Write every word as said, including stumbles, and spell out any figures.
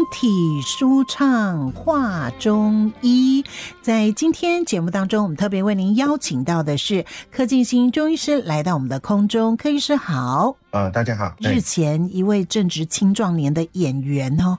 体舒畅话中医。在今天节目当中，我们特别为您邀请到的是柯进兴中医师来到我们的空中。柯医师好。 呃，大家好。 日前一位正值青壮年的演员哦，